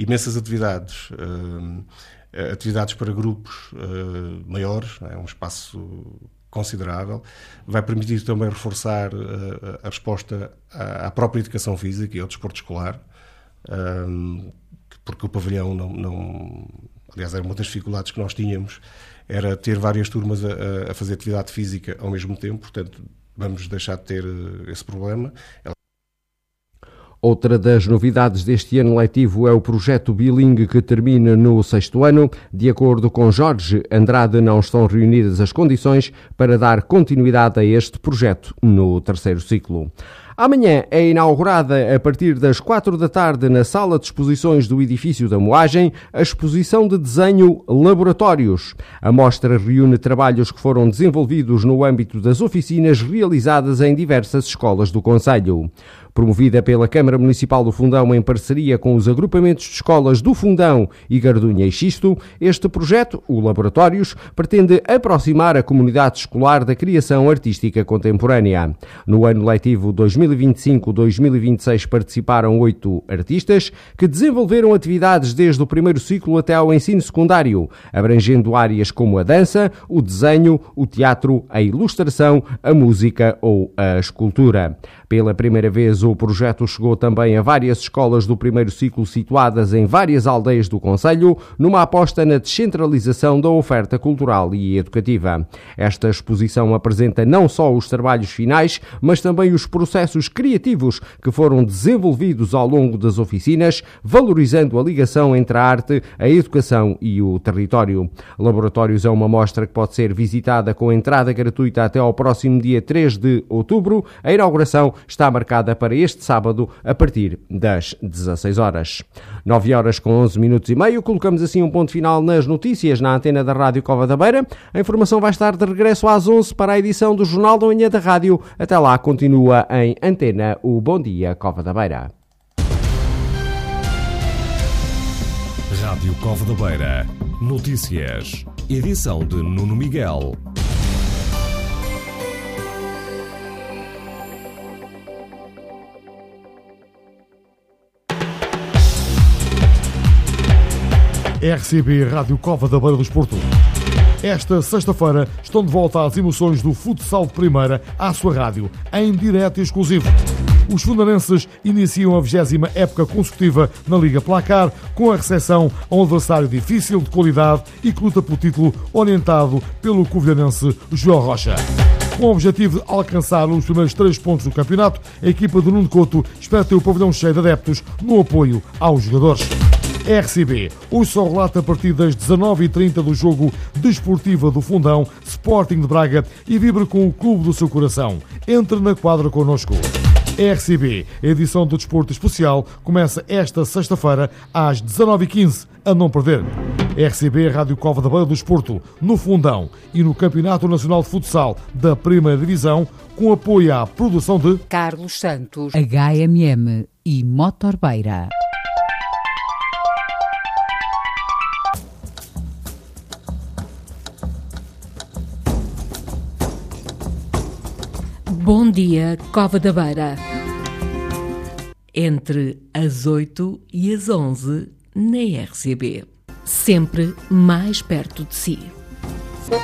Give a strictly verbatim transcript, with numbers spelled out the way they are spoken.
imensas atividades, uh, atividades para grupos uh, maiores, é um espaço considerável, vai permitir também reforçar uh, a resposta à, à própria educação física e ao desporto escolar, uh, porque o pavilhão não, não... Aliás, era uma das dificuldades que nós tínhamos, era ter várias turmas a, a fazer atividade física ao mesmo tempo, portanto, vamos deixar de ter esse problema. Outra das novidades deste ano letivo é o projeto bilingue que termina no sexto ano. De acordo com Jorge Andrade, não estão reunidas as condições para dar continuidade a este projeto no terceiro ciclo. Amanhã é inaugurada, a partir das quatro da tarde, na sala de exposições do edifício da Moagem, a exposição de desenho Laboratórios. A mostra reúne trabalhos que foram desenvolvidos no âmbito das oficinas realizadas em diversas escolas do concelho. Promovida pela Câmara Municipal do Fundão em parceria com os agrupamentos de escolas do Fundão e Gardunha e Xisto, este projeto, o Laboratórios, pretende aproximar a comunidade escolar da criação artística contemporânea. No ano letivo dois mil e vinte e cinco a dois mil e vinte e seis participaram oito artistas que desenvolveram atividades desde o primeiro ciclo até ao ensino secundário, abrangendo áreas como a dança, o desenho, o teatro, a ilustração, a música ou a escultura. Pela primeira vez, o projeto chegou também a várias escolas do primeiro ciclo situadas em várias aldeias do concelho, numa aposta na descentralização da oferta cultural e educativa. Esta exposição apresenta não só os trabalhos finais, mas também os processos criativos que foram desenvolvidos ao longo das oficinas, valorizando a ligação entre a arte, a educação e o território. Laboratórios é uma mostra que pode ser visitada com entrada gratuita até ao próximo dia três de outubro. A inauguração está marcada para este sábado a partir das dezasseis horas. nove horas com onze minutos e meio, colocamos assim um ponto final nas notícias na antena da Rádio Cova da Beira. A informação vai estar de regresso às onze para a edição do Jornal da Manhã da Rádio. Até lá, continua em antena o Bom Dia Cova da Beira. Rádio Cova da Beira. Notícias. Edição de Nuno Miguel. R C B Rádio Cova da Beira do Desporto. Esta sexta-feira estão de volta as emoções do futsal de primeira à sua rádio, em direto e exclusivo. Os fundanenses iniciam a vigésima época consecutiva na Liga Placar, com a recepção a um adversário difícil, de qualidade e que luta pelo título, orientado pelo covilhanense João Rocha. Com o objetivo de alcançar os primeiros três pontos do campeonato, a equipa de Nuno Couto espera ter o pavilhão cheio de adeptos no apoio aos jogadores. R C B, hoje só relata a partir das dezanove e trinta do jogo desportivo do Fundão, Sporting de Braga, e vibra com o clube do seu coração. Entre na quadra connosco. R C B, a edição do Desporto Especial, começa esta sexta-feira às dezanove e quinze, a não perder. R C B, Rádio Cova da Beira do Desporto, no Fundão e no Campeonato Nacional de Futsal da Primeira Divisão, com apoio à produção de Carlos Santos, H M M e Motor Beira. Bom dia, Cova da Beira. Entre as oito e as onze, na R C B. Sempre mais perto de si.